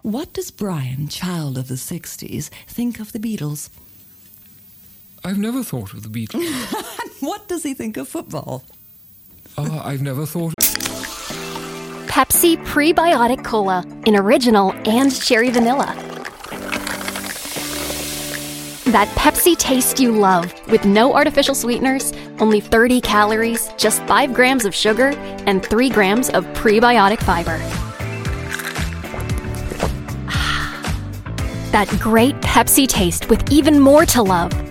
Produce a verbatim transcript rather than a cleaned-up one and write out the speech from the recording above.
What does Brian, child of the sixties, think of the Beatles? I've never thought of the Beatles. What does he think of football? Uh, I've never thought... Pepsi Prebiotic Cola in original and cherry vanilla. That Pepsi taste you love, with no artificial sweeteners, only thirty calories, just five grams of sugar, and three grams of prebiotic fiber. That great Pepsi taste with even more to love.